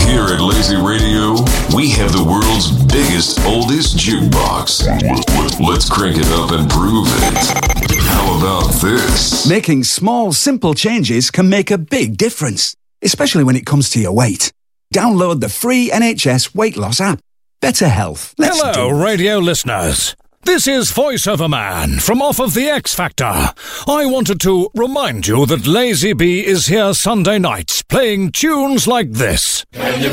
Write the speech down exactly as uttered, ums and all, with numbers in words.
Here at Lazy Radio, we have the world's biggest, oldest jukebox. Let's crank it up and prove it. How about this? Making small, simple changes can make a big difference, especially when it comes to your weight. Download the free N H S weight loss app. Better health. Let's Hello, do it. radio listeners. This is Voiceover Man from off of The X Factor. I wanted to remind you that Lazy B is here Sunday nights playing tunes like this.